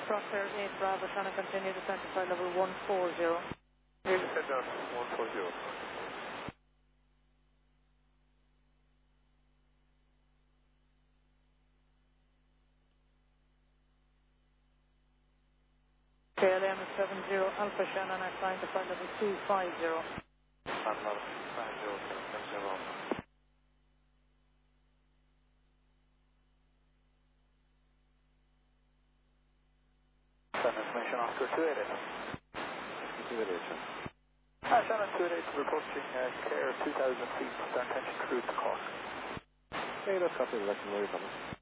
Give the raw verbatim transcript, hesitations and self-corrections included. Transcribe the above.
Crosshair eight Bravo, trying to continue descent to flight level one four zero. Here's descent down one four zero. K L M seven zero Alpha Shannon, I climb to flight level two five zero. Alpha five zero seven zero. Send information off to two eight eight. two eight eight, sir. Hi, Shannon two eight eight, reporting uh, Clare two thousand feet, start tension cruise to Cork. Okay, that's copy, that's very common.